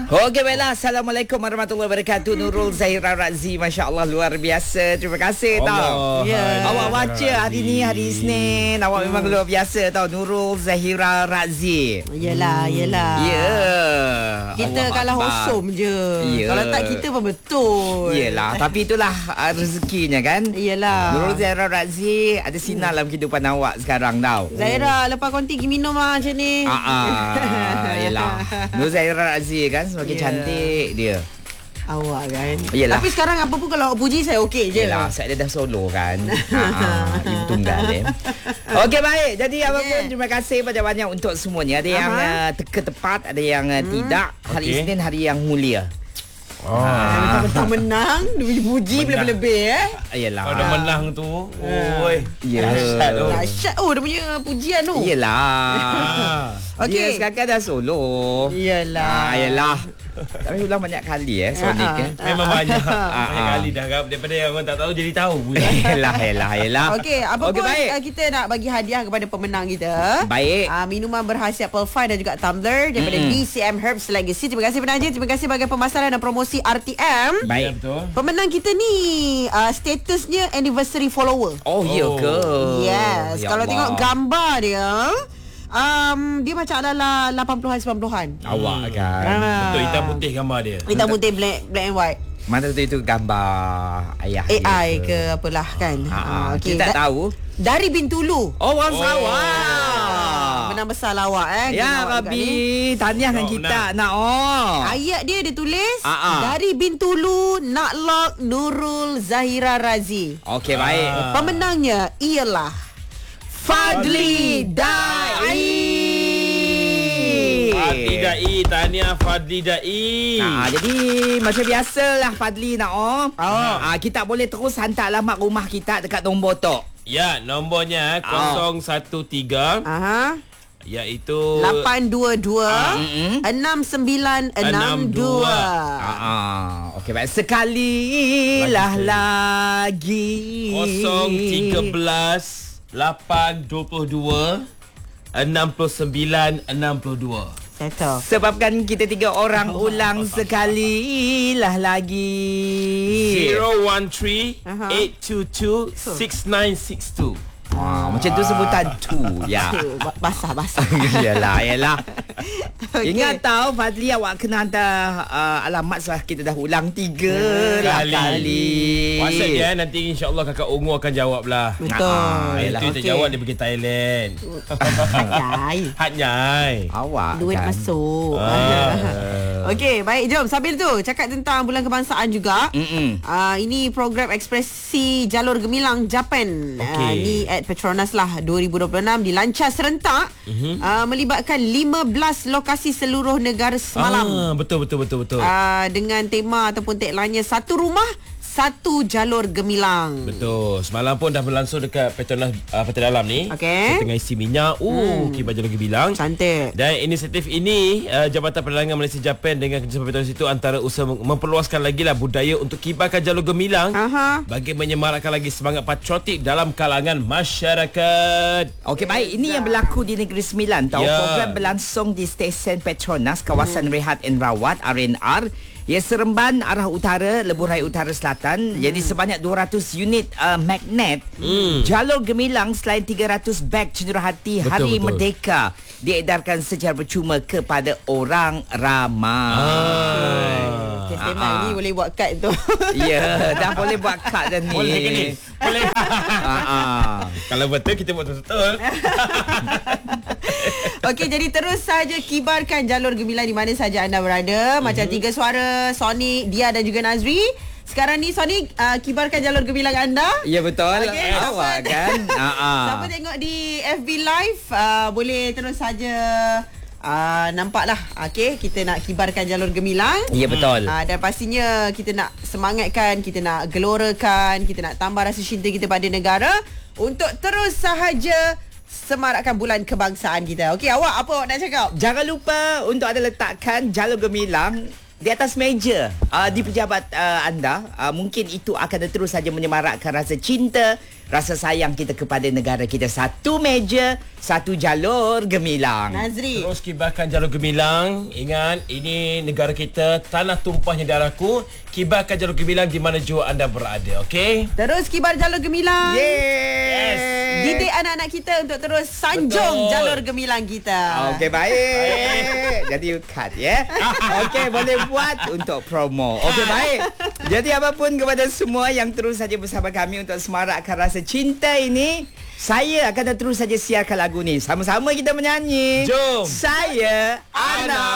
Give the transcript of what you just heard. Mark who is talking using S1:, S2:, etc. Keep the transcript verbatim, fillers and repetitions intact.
S1: Okey, baiklah. Assalamualaikum warahmatullahi wabarakatuh. Nurul Zahira Razi, Masya Allah, luar biasa. Terima kasih tau.
S2: Ya.
S1: Awak baca hari ni, hari Isnin. Awak memang luar biasa tau. Nurul Zahira Razi.
S2: Yelah, yelah.
S1: Ya.
S2: Kita
S1: Allah
S2: kalah
S1: Akbar.
S2: hosum je.
S1: Ya.
S2: Kalau tak kita pun betul.
S1: Yelah, tapi itulah uh, rezekinya kan.
S2: Yelah.
S1: Nurul Zahira Razi ada sinar dalam kehidupan awak sekarang tau.
S2: Zahira, lepas konti pergi minum lah macam ni.
S1: Ah, ah, yelah. Nurul Zahira Razi kan semakin
S2: Ya.
S1: cantik dia.
S2: Awak kan.
S1: Yelah.
S2: Tapi sekarang apa pun kalau awak puji saya okey je.
S1: Yelah, saya dah solo kan. Ha, ibu tunggal eh. Okey, baik. Jadi apa pun
S2: Yeah.
S1: terima kasih banyak-banyak untuk semuanya. Ada yang uh, teka tepat, ada yang uh, tidak. Hari
S3: Okey.
S1: Isnin hari yang mulia.
S3: Oh.
S2: Ah, mentang-mentang menang, dia puji berlebih-lebih eh.
S1: Yelah.
S3: Kalau dah menang tu, oi.
S1: Ya.
S3: Dahsyat tu.
S2: Dahsyat. Oh, dia punya pujian tu.
S1: Yelah.
S3: Ah.
S1: Okey. Dia
S2: Okey.
S1: sekarang dah solo.
S2: Yelah.
S1: Ah, yelah. Tapi ulang banyak kali eh Sonic
S2: Ah,
S1: eh.
S3: Memang banyak.
S1: Ah,
S3: Banyak
S1: ah.
S3: kali dah kap. Daripada yang orang tak tahu jadi tahu pula.
S1: Yelah, yelah, yelah.
S2: Okey, apa
S1: Okey,
S2: pun
S1: baik.
S2: uh, kita nak bagi hadiah kepada pemenang kita.
S1: Baik.
S2: Uh, minuman berhasiat Pearl dan juga tumbler daripada
S1: Mm-mm.
S2: D C M Herbs Legacy. Terima kasih penaja, terima kasih bagi pemasaran dan promosi R T M.
S3: Ya,
S1: Baik.
S3: betul.
S2: Pemenang kita ni uh, statusnya anniversary follower.
S1: Oh, ya
S3: Oh.
S1: ke?
S2: Yes,
S1: Ya
S2: kalau
S1: Allah.
S2: tengok gambar dia, um, dia macam adalah lapan puluhan sembilan puluhan.
S1: Awak kan.
S2: Ah.
S3: Betul, hitam putih gambar dia.
S2: Hitam putih black black and white.
S1: Mana tu itu gambar ayah
S2: A I
S1: dia
S2: ke apalah kan.
S1: Ha, ha.
S2: Ah, okey.
S1: Kita tak
S2: Da-
S1: tahu.
S2: Dari Bintulu.
S1: Oh, orang
S3: Oh.
S1: Sarawak.
S2: Menang besar lah awak eh.
S1: Ya,
S2: Kena awak juga
S1: Rabi.
S2: ni.
S1: Tahniah dengan
S3: Oh,
S1: kita.
S3: nak.
S1: Nak oh.
S2: Ayat dia dia tulis
S1: Ah, ah.
S2: dari Bintulu nak lock Nurul Zahira Razi.
S1: Okey, baik.
S3: Ah.
S2: Pemenangnya ialah
S1: Fadli Dai.
S3: Fadli Dai, tahniah Fadli Dai.
S1: Nah, jadi macam biasalah Fadli nak oh.
S2: Oh.
S1: Ah, kita boleh terus hantar alamat rumah kita dekat nombor tu.
S3: Ya, nombornya kosong satu tiga
S2: Aha.
S3: iaitu
S2: lapan dua dua
S1: Ah, mm-mm.
S2: enam sembilan enam dua.
S1: Ah, ah. Okey, baik. Sekali lah lagi.
S3: kosong tiga belas lapan dua puluh dua enam puluh sembilan enam puluh dua.
S2: Settle.
S1: Sebabkan kita tiga orang ulang sekali lah lagi.
S3: zero one three
S2: Aha.
S3: eight two two six nine six two.
S1: Ah, macam tu sebutan tu. Ya.
S2: Tu, ba- Basah-basah.
S1: Yalah, yalah.
S2: Okey.
S1: Ingat tahu Fadli, awak kena hantar uh, alamat setelah kita dah ulang tiga lah
S3: Kali.
S1: kali.
S3: WhatsApp dia nanti insya-Allah kakak Ungu akan jawab lah.
S2: Betul.
S1: Ah,
S3: Ah,
S1: yelah.
S3: itu dia
S2: Okey.
S3: jawab dia pergi Thailand.
S2: Yai.
S3: Hat nyai.
S1: Awak
S2: Duit
S1: kan.
S2: masuk.
S3: Ah.
S2: Okey, baik, jom sambil tu cakap tentang bulan kebangsaan juga.
S1: Mm-mm.
S2: Uh, ini program ekspresi jalur gemilang Japan.
S3: Okey.
S2: Uh, ni at Petronas lah dua ribu dua puluh enam dilancar serentak uh-huh. uh, melibatkan lima belas lokasi seluruh negara semalam.
S3: Ah, betul betul betul betul.
S2: Uh, dengan tema ataupun tagline-nya satu rumah satu jalur gemilang.
S3: Betul. Semalam pun dah berlangsung dekat Petronas uh, Peta Dalam ni.
S2: Okey.
S3: Saya tengah isi minyak. Uh, hmm. Kibar Jalur Gemilang.
S2: Cantik.
S3: Dan inisiatif ini uh, Jabatan Perdagangan Malaysia Japan dengan kerjasama Petronas itu antara usaha mem- memperluaskan lagi lah budaya untuk kibarkan jalur gemilang
S2: Aha.
S3: bagi menyemarakkan lagi semangat patriotik dalam kalangan masyarakat.
S1: Okey, baik. Ini yang berlaku di Negeri Sembilan. Tahu
S3: Ya.
S1: program berlangsung di stesen Petronas kawasan hmm. Rehat and Rawat R and R. Ya, Seremban arah utara, Lebuh Raya Utara Selatan. Hmm. Jadi sebanyak dua ratus unit uh, magnet
S3: Hmm.
S1: jalur gemilang selain tiga ratus beg cenderawasih
S3: Betul,
S1: Hari
S3: betul.
S1: Merdeka diedarkan secara percuma kepada orang ramai.
S3: Ah.
S2: Okay, standby
S1: Ah.
S2: ni boleh buat kad tu.
S1: Ya, dah boleh buat kad dah ni.
S3: Boleh ke ni? Boleh.
S1: Ah, ah.
S3: Kalau betul kita buat betul-betul.
S2: Okey, jadi terus saja kibarkan jalur gemilang di mana saja anda berada. Macam
S3: Mhm.
S2: Tiga Suara, Sonic, Dia dan juga Nazri. Sekarang ni Sonic uh, kibarkan jalur gemilang anda.
S1: Ya, betul.
S2: Okey,
S1: Awak
S2: siapa-
S1: kan? Ah, ah.
S2: Siapa tengok di F B Live uh, boleh terus saja uh, nampaklah. Okey, kita nak kibarkan jalur gemilang.
S1: Ya, betul.
S2: Uh, dan pastinya kita nak semangatkan, kita nak gelorakan, kita nak tambah rasa cinta kita pada negara untuk terus sahaja semarakkan bulan kebangsaan kita. Okey, awak apa awak nak cakap?
S1: Jangan lupa untuk anda letakkan jalur gemilang di atas meja uh, di pejabat uh, anda. Uh, mungkin itu akan terus saja menyemarakkan rasa cinta rasa sayang kita kepada negara kita. Satu meja, satu jalur gemilang.
S2: Nazri.
S3: Terus kibarkan jalur gemilang. Ingat, ini negara kita, tanah tumpahnya darahku. Kibarkan jalur gemilang di mana jua anda berada, okey?
S2: Terus kibar jalur gemilang.
S1: Yes.
S2: Didik anak-anak kita untuk terus sanjung
S3: Betul.
S2: jalur gemilang kita.
S1: Okey, baik. Jadi you cut ya. Okey, boleh buat untuk promo. Okey, baik. Jadi apapun kepada semua yang terus saja bersama kami untuk semarakkan rasa cinta ini, saya akan terus saja siarkan lagu ni. Sama-sama kita menyanyi.
S3: Jom.
S1: Saya Ana